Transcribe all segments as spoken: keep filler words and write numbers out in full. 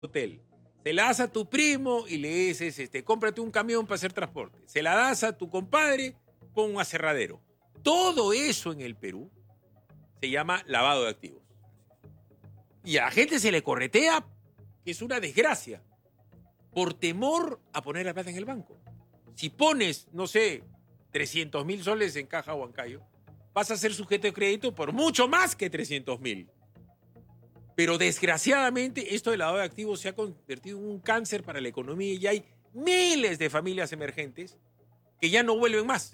hotel. Se la das a tu primo y le dices, este, cómprate un camión para hacer transporte. Se la das a tu compadre, pon un aserradero. Todo eso en el Perú se llama lavado de activos. Y a la gente se le corretea, que es una desgracia, por temor a poner la plata en el banco. Si pones, no sé, trescientos mil soles en Caja Huancayo, vas a ser sujeto de crédito por mucho más que trescientos mil. Pero desgraciadamente esto del lavado de activos se ha convertido en un cáncer para la economía y hay miles de familias emergentes que ya no vuelven más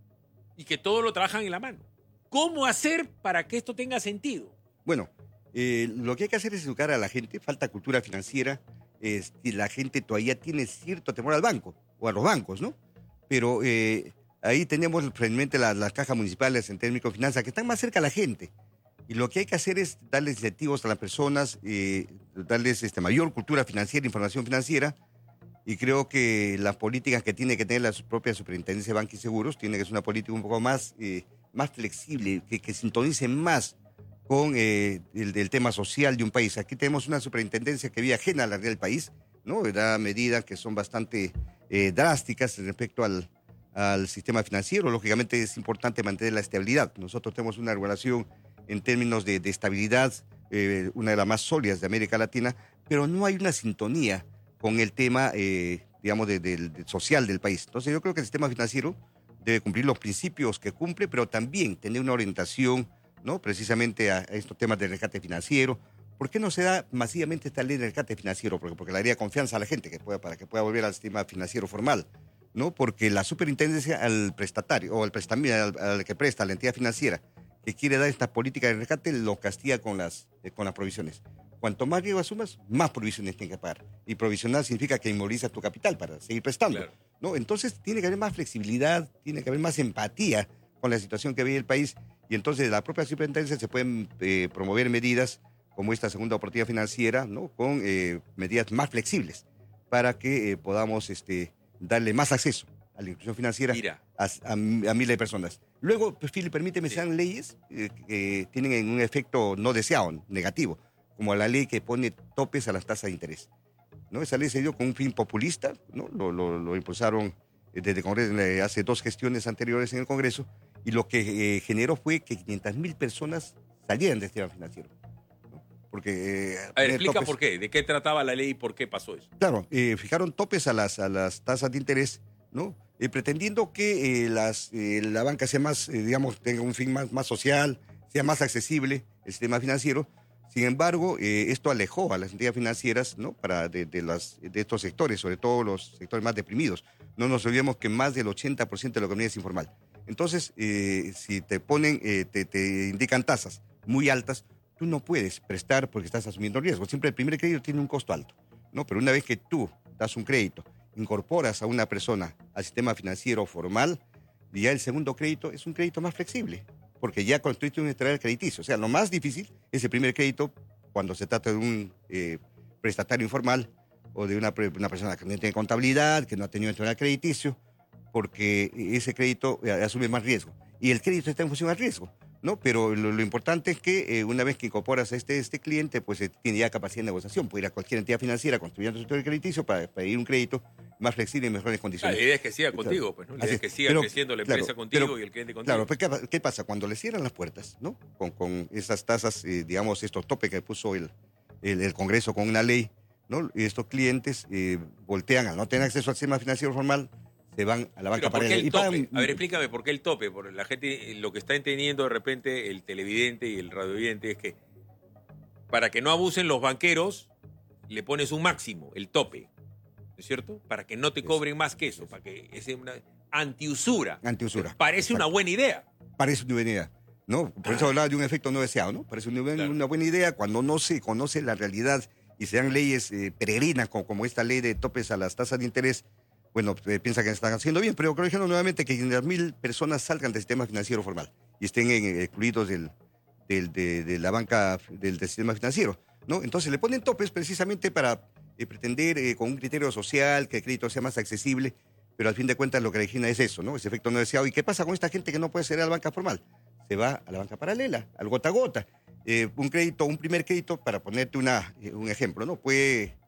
y que todo lo trabajan en la mano. ¿Cómo hacer para que esto tenga sentido? Bueno, eh, lo que hay que hacer es educar a la gente. Falta cultura financiera. Eh, y la gente todavía tiene cierto temor al banco o a los bancos, ¿no? Pero eh, ahí tenemos realmente las, las cajas municipales en términos de microfinanzas que están más cerca a la gente. Y lo que hay que hacer es darles incentivos a las personas, eh, darles este, mayor cultura financiera, información financiera. Y creo que las políticas que tiene que tener la propia Superintendencia de Bancos y Seguros tiene que ser una política un poco más, eh, más flexible, que, que sintonice más con eh, el, el tema social de un país. Aquí tenemos una superintendencia que vive ajena a la realidad del país, ¿no? Da medidas que son bastante eh, drásticas respecto al, al sistema financiero. Lógicamente es importante mantener la estabilidad. Nosotros tenemos una regulación en términos de, de estabilidad, eh, una de las más sólidas de América Latina, pero no hay una sintonía con el tema, eh, digamos, de, de, de social del país. Entonces yo creo que el sistema financiero debe cumplir los principios que cumple, pero también tener una orientación, ¿no? Precisamente a, a estos temas de rescate financiero. ¿Por qué no se da masivamente esta ley de rescate financiero? Porque, porque le daría confianza a la gente que pueda, para que pueda volver al sistema financiero formal, ¿no? Porque la superintendencia al prestatario o al, prestamista, al, al que presta, a la entidad financiera, que quiere dar esta política de rescate, lo castiga con las, eh, con las provisiones. Cuanto más riesgo asumas, más provisiones tienes que pagar. Y provisional significa que inmovilizas tu capital para seguir prestando, claro, ¿no? Entonces tiene que haber más flexibilidad, tiene que haber más empatía con la situación que vive el país. Y entonces de la propia superintendencia se pueden eh, promover medidas como esta segunda oportunidad financiera, ¿no? Con eh, medidas más flexibles para que eh, podamos este, darle más acceso a la inclusión financiera a, a, a miles de personas. Luego, pues, Philip, permíteme, sí, sean leyes eh, que tienen un efecto no deseado, negativo, como la ley que pone topes a las tasas de interés, ¿no? Esa ley se dio con un fin populista, ¿no? Lo, lo, lo impulsaron desde el Congreso hace dos gestiones anteriores en el Congreso, y lo que eh, generó fue que quinientas mil personas salieran del sistema financiero, ¿no? Porque, eh, a ver, explica topes, por qué, de qué trataba la ley y por qué pasó eso. Claro, eh, fijaron topes a las, a las tasas de interés, ¿no? Eh, pretendiendo que eh, las, eh, la banca sea más, eh, digamos, tenga un fin más, más social, sea más accesible el sistema financiero. Sin embargo, eh, esto alejó a las entidades financieras, ¿no? Para de, de, las, de estos sectores, sobre todo los sectores más deprimidos. No nos olvidemos que más del ochenta por ciento de la economía es informal. Entonces, eh, si te ponen, eh, te, te indican tasas muy altas, tú no puedes prestar porque estás asumiendo riesgo. Siempre el primer crédito tiene un costo alto, ¿no? Pero una vez que tú das un crédito, incorporas a una persona al sistema financiero formal, y ya el segundo crédito es un crédito más flexible, porque ya construiste un historial crediticio. O sea, lo más difícil es el primer crédito cuando se trata de un eh, prestatario informal o de una, una persona que no tiene contabilidad, que no ha tenido historial crediticio, porque ese crédito eh, asume más riesgo. Y el crédito está en función al riesgo, ¿no? Pero lo, lo importante es que eh, una vez que incorporas a este, este cliente, pues eh, tiene ya capacidad de negociación. Puede ir a cualquier entidad financiera construyendo su historial crediticio para pedir un crédito más flexible y mejores condiciones. Ah, la idea es que siga contigo, pues, ¿no? La idea es que siga pero, creciendo la empresa claro, contigo pero, y el cliente contigo. Claro, pero ¿qué, ¿qué pasa? Cuando le cierran las puertas, ¿no? Con, con esas tasas, eh, digamos, estos topes que puso el, el, el Congreso con una ley, ¿no? Y estos clientes eh, voltean, al no tener acceso al sistema financiero formal, se van a la banca para paralela. El tope? Pagan... A ver, explícame por qué el tope. Porque la gente, lo que está entendiendo de repente el televidente y el radiovidente es que para que no abusen los banqueros, le pones un máximo, el tope. ¿No es cierto? Para que no te cobren más que eso, para que es una antiusura. Antiusura. Parece exacto. Una buena idea. Parece una buena idea, ¿no? Por eso hablaba de un efecto no deseado, ¿no? Parece una, claro. una buena idea cuando no se conoce la realidad y se dan leyes eh, peregrinas como, como esta ley de topes a las tasas de interés. Bueno, eh, piensa que están haciendo bien, pero creo que nuevamente que quinientas mil personas salgan del sistema financiero formal y estén en, excluidos del, del, de, de la banca, del, del sistema financiero, ¿no? Entonces le ponen topes precisamente para eh, pretender eh, con un criterio social que el crédito sea más accesible, pero al fin de cuentas lo que origina es eso, ¿no? Ese efecto no deseado. ¿Y qué pasa con esta gente que no puede acceder a la banca formal? Se va a la banca paralela, al gota a gota. Eh, un crédito, un primer crédito, para ponerte una, eh, un ejemplo, ¿no? Puede